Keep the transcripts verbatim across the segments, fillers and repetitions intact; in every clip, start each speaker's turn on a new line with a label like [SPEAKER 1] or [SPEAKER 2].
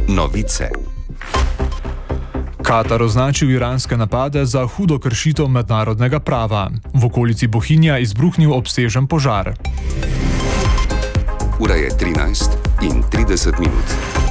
[SPEAKER 1] Novice.
[SPEAKER 2] Katar označil iranske napade za hudo kršitev mednarodnega prava. V okolici Bohinja izbruhnil obsežen požar.
[SPEAKER 1] Ura je trinajst in trideset minut.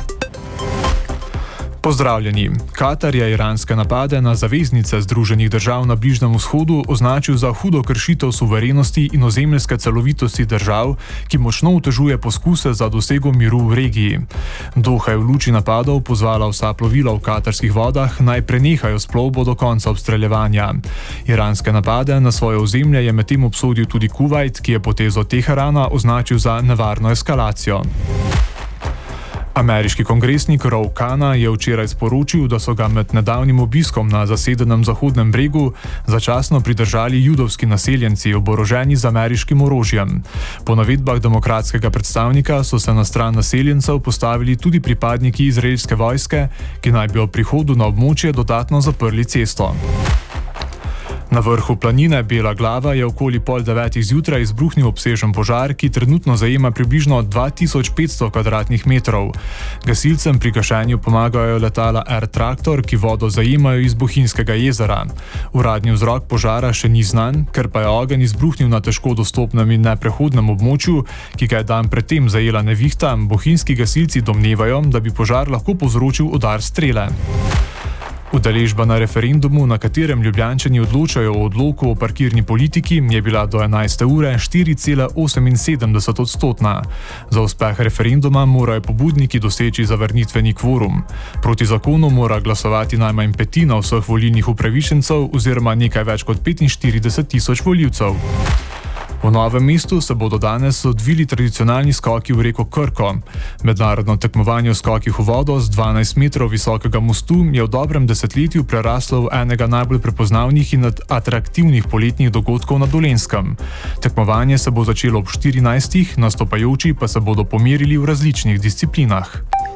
[SPEAKER 2] Pozdravljeni. Katar je iranske napade na zaveznice Združenih držav na Bližnjem vzhodu označil za hudo kršitev suverenosti in ozemeljske celovitosti držav, ki močno otežuje poskuse za dosego miru v regiji. Doha je v luči napadov pozvala vsa plovila v katarskih vodah, naj prenehajo s plovbo do konca obstreljevanja. Iranske napade na svoje ozemlje je medtem obsodil tudi Kuvajt, ki je potezo Teherana označil za nevarno eskalacijo. Ameriški kongresnik Ro Khanna je včeraj sporočil, da so ga med nedavnim obiskom na zasedenem Zahodnem bregu začasno pridržali judovski naseljenci, oboroženi z ameriškim orožjem. Po navedbah demokratskega predstavnika so se na stran naseljencev postavili tudi pripadniki izraelske vojske, ki naj bi ob prihodu na območje dodatno zaprli cesto. Na vrhu planine Bela Glava je okoli pol devetih zjutraj izbruhnil obsežen požar, ki trenutno zajema približno dva tisoč petsto kvadratnih metrov. Gasilcem pri gašenju pomagajo letala Air Tractor, ki vodo zajemajo iz Bohinjskega jezera. Uradni vzrok požara še ni znan, ker pa je ogenj izbruhnil na težko dostopnem in neprehodnem območju, ki ga je dan predtem zajela nevihta. Bohinjski gasilci domnevajo, da bi požar lahko povzročil udar strele. Udeležba na referendumu, na katerem Ljubljančani odločajo o odloku o parkirni politiki, je bila do enajste ure štiri cela oseminsedemdeset odstotna. Za uspeh referenduma morajo pobudniki doseči zavrnitveni kvorum. Proti zakonu mora glasovati najmanj petina vseh volilnih upravičencev oziroma nekaj več kot petinštirideset tisoč volivcev. V Novem mestu se bodo danes odvili tradicionalni skoki v reko Krko. Mednarodno tekmovanje v skokih v vodo z dvanajst metrov visokega mostu je v dobrem desetletju preraslo v enega najbolj prepoznavnih in atraktivnih poletnih dogodkov na Dolenjskem. Tekmovanje se bo začelo ob štirinajstih, nastopajoči pa se bodo pomerili v različnih disciplinah.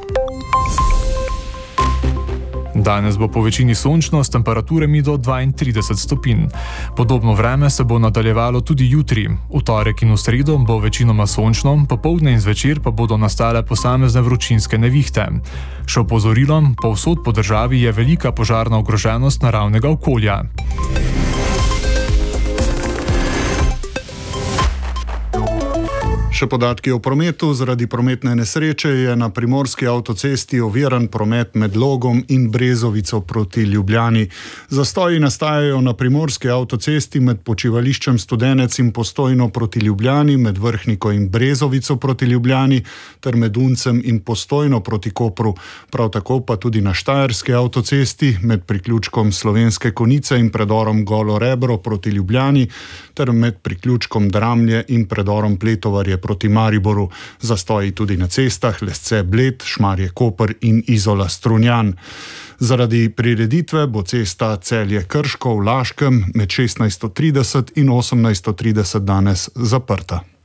[SPEAKER 2] Danes bo po večini sončno s temperaturami do dvaintrideset stopinj. Podobno vreme se bo nadaljevalo tudi jutri. V torek in v sredo bo večinoma sončno, popoldne in zvečer pa bodo nastale posamezne vročinske nevihte. Še opozorilom, povsod po državi je velika požarna ogroženost naravnega okolja.
[SPEAKER 3] Še podatki o prometu. Zaradi prometne nesreče je na primorski avtocesti oviran promet med Logom in Brezovico proti Ljubljani. Zastoji nastajajo na primorski avtocesti med počivališčem Studenec in Postojno proti Ljubljani, med Vrhniko in Brezovico proti Ljubljani ter med Uncem in Postojno proti Kopru. Prav tako pa tudi na štajerski avtocesti med priključkom Slovenske Konjice in predorom Golo Rebro proti Ljubljani ter med priključkom Dramlje in predorom Pletovarje proti Mariboru. Zastoji tudi na cestah Lesce Bled, Šmarje Koper in Izola Strunjan. Zaradi prireditve bo cesta Celje Krško v Laškem med šestnajsto trideset in osemnajsto trideset danes zaprta.